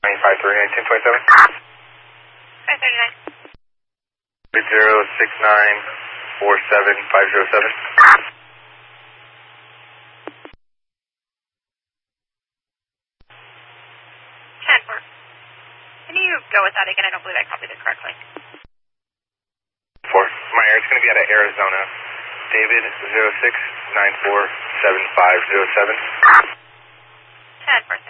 953-1927. 539. 06947-507. 10-4. Can you go with that again? I don't believe I copied it correctly. 4. Meyer, it's going to be out of Arizona. David, 06947507. 10-4.